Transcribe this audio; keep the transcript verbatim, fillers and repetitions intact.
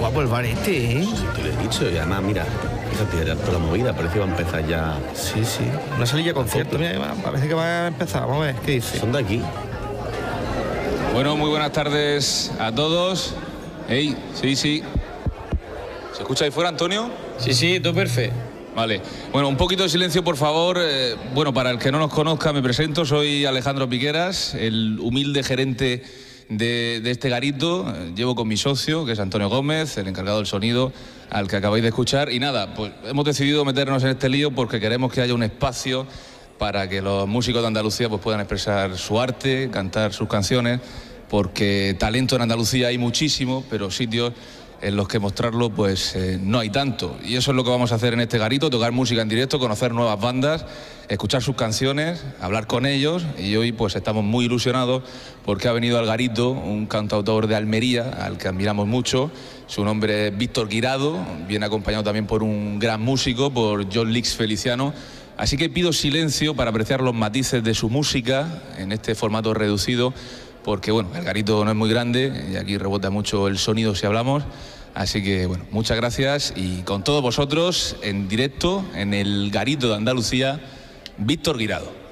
guapo el bar este, ¿eh? Sí, te lo he dicho, y además, mira, fíjate, ya toda la movida, parece que va a empezar ya. Sí, sí. Una salilla concierto, mira, parece que va a empezar. Vamos a ver, ¿qué dice? Son de aquí. Bueno, muy buenas tardes a todos. Hey, sí, sí. ¿Se escucha ahí fuera, Antonio? Sí, sí, todo perfecto. Vale. Bueno, un poquito de silencio, por favor. Eh, bueno, para el que no nos conozca, me presento. Soy Alejandro Piqueras, el humilde gerente de, de este garito. Eh, llevo con mi socio, que es Antonio Gómez, el encargado del sonido, al que acabáis de escuchar. Y nada, pues hemos decidido meternos en este lío porque queremos que haya un espacio para que los músicos de Andalucía pues, puedan expresar su arte, cantar sus canciones, porque talento en Andalucía hay muchísimo, pero sitios en los que mostrarlo pues eh, no hay tanto. Y eso es lo que vamos a hacer en este garito, tocar música en directo, conocer nuevas bandas, escuchar sus canciones, hablar con ellos. Y hoy pues estamos muy ilusionados porque ha venido al garito un cantautor de Almería al que admiramos mucho. Su nombre es Víctor Guirado, viene acompañado también por un gran músico, por John Lix Feliciano. Así que pido silencio para apreciar los matices de su música en este formato reducido, porque bueno, el garito no es muy grande y aquí rebota mucho el sonido si hablamos. Así que bueno, muchas gracias y con todos vosotros en directo en el garito de Andalucía, Víctor Guirado.